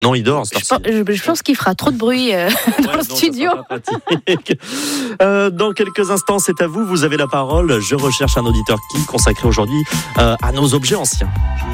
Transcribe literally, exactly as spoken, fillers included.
Non, il dort. Je pense, je, je pense qu'il fera trop de bruit euh, dans Ouais, le non, studio. ça sera pas pratique. euh, dans quelques instants, c'est à vous. Vous avez la parole. Je recherche un auditeur qui consacré aujourd'hui euh, à nos objets anciens.